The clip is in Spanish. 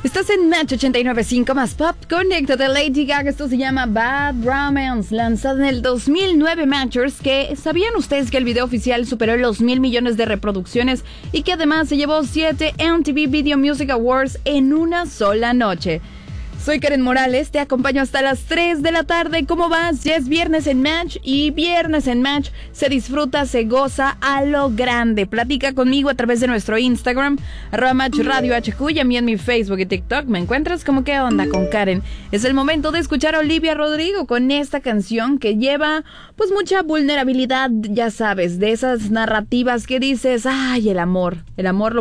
Estás en Match 89.5 más Pop. Conéctate, Lady Gaga. Esto se llama Bad Romance, lanzado en el 2009. Matchers, que ¿sabían ustedes que el video oficial superó los 1,000 millones de reproducciones y que además se llevó 7 MTV Video Music Awards en una sola noche? Soy Karen Morales, te acompaño hasta las 3 de la tarde. ¿Cómo vas? Ya es viernes en Match y viernes en Match se disfruta, se goza a lo grande. Platica conmigo a través de nuestro Instagram, @MatchRadioHQ, y a mí en mi Facebook y TikTok me encuentras como ¿Qué onda con Karen? Es el momento de escuchar a Olivia Rodrigo con esta canción que lleva pues mucha vulnerabilidad, ya sabes, de esas narrativas que dices, ay, el amor lo